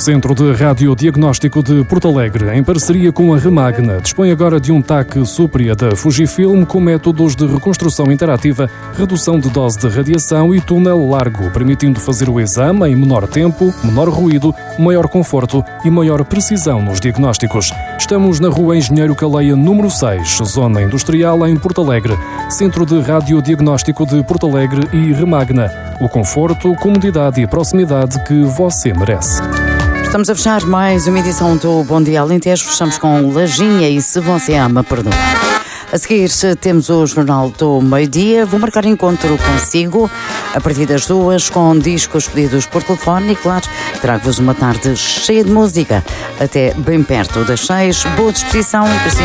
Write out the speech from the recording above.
Centro de Radiodiagnóstico de Porto Alegre, em parceria com a Remagna, dispõe agora de um TAC Supria da Fujifilm com métodos de reconstrução interativa, redução de dose de radiação e túnel largo, permitindo fazer o exame em menor tempo, menor ruído, maior conforto e maior precisão nos diagnósticos. Estamos na Rua Engenheiro Caleia, número 6, Zona Industrial, em Porto Alegre. Centro de Radiodiagnóstico de Porto Alegre e Remagna. O conforto, comodidade e proximidade que você merece. Estamos a fechar mais uma edição do Bom Dia Alentejo. Fechamos com Lajinha e Se Você Ama, Perdoa. A seguir temos o Jornal do Meio-Dia. Vou marcar encontro consigo a partir das 2 com discos pedidos por telefone e, claro, trago-vos uma tarde cheia de música até bem perto das 6. Boa disposição e